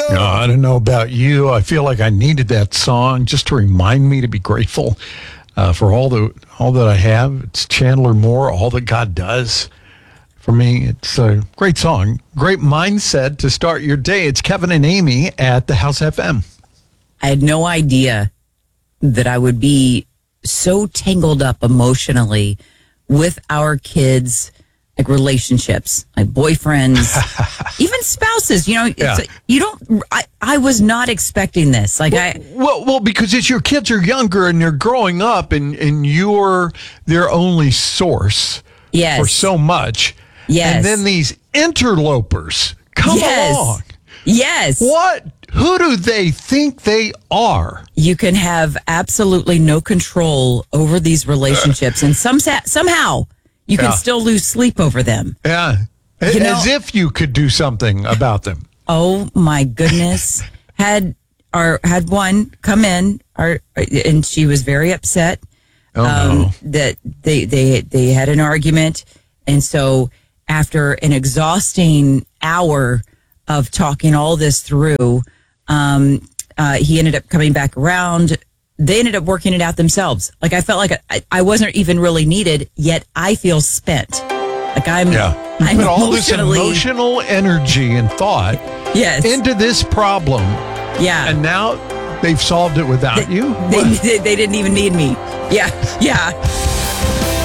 No, I don't know about you. I feel like I needed that song just to remind me to be grateful for all that I have. It's Chandler Moore, All That God Does. For me, it's a great song, great mindset to start your day. It's Kevin and Amy at the House FM. I had no idea that I would be so tangled up emotionally with our kids, like relationships, like boyfriends, even spouses. I was not expecting this. Well, because as your kids are younger and they're growing up, and you're their only source for so much. Yes. And then these interlopers come along. Yes. What? Who do they think they are? You can have absolutely no control over these relationships, and somehow you can still lose sleep over them. Yeah. As if you could do something about them. Oh my goodness. Had one come in, and she was very upset that they had an argument, and so after an exhausting hour of talking all this through, he ended up coming back around. They ended up working it out themselves. Like, I felt like I wasn't even really needed, yet I feel spent. Like I'm put all this emotional energy and thought into this problem. Yeah. And now they've solved it without you? They didn't even need me. Yeah.